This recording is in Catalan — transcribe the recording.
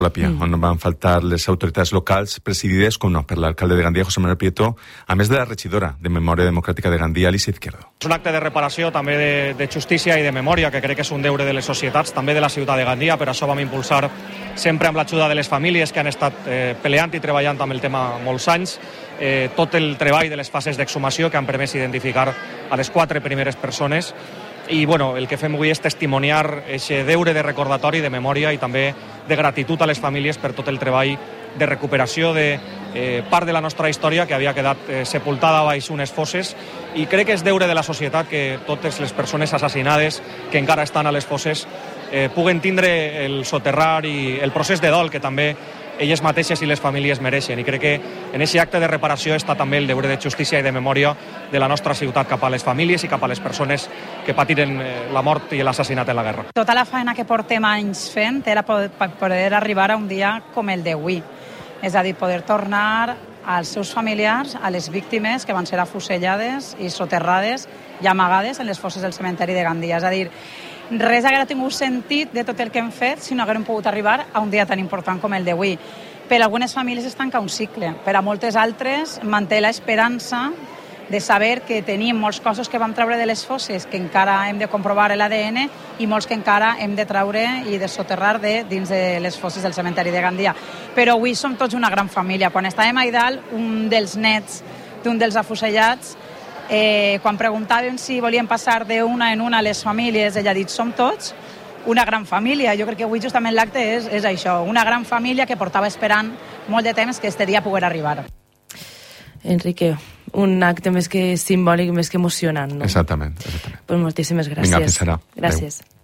La Pia, on van faltar les autoritats locals presidides com no per l'alcalde de Gandia, José Manuel Prieto, a més de la regidora de Memòria Democràtica de Gandia, Alicia Izquierdo. És un acte de reparació també de justícia i de memòria, que crec que és un deure de les societats, també de la ciutat de Gandia. Per això vam impulsar sempre amb l'ajuda de les famílies que han estat peleant i treballant amb el tema molts anys, tot el treball de les fases d'exhumació que han permès identificar a les 4 primeres persones. I bueno, el que fem avui és testimoniar aquest deure de recordatori, de memòria i també de gratitud a les famílies per tot el treball de recuperació de part de la nostra història que havia quedat sepultada baix unes fosses, i crec que és deure de la societat que totes les persones assassinades que encara estan a les fosses puguen tindre el soterrar i el procés de dol que també elles mateixes i les famílies mereixen. I crec que en aquest acte de reparació està també el deure de justícia i de memòria de la nostra ciutat cap a les famílies i cap a les persones que patiren la mort i l'assassinat en la guerra. Tota la feina que portem anys fent era per poder arribar a un dia com el d'avui. És a dir, poder tornar als seus familiars, a les víctimes que van ser afusellades i soterrades i amagades en les fosses del cementeri de Gandia. És a dir, res haguera tingut sentit de tot el que hem fet si no haguérem pogut arribar a un dia tan important com el d'avui. Per a algunes famílies es tanca un cicle, per a moltes altres manté l'esperança de saber que tenim molts cossos que vam treure de les fosses, que encara hem de comprovar l'ADN, i molts que encara hem de treure i de soterrar dins de les fosses del cementeri de Gandia. Però avui som tots una gran família. Quan estàvem a Idal, un dels nets d'un dels afusellats, quan preguntàvem si volien passar d'una en una les famílies, ella ha dit, som tots una gran família. Jo crec que avui justament l'acte és això, una gran família que portava esperant molt de temps que este dia pogués arribar. Enrique, un acte més que simbòlic, més que emocionant, no? Exactament. Pues moltíssimes gràcies. Vinga, fins ara. Gràcies. Adeu.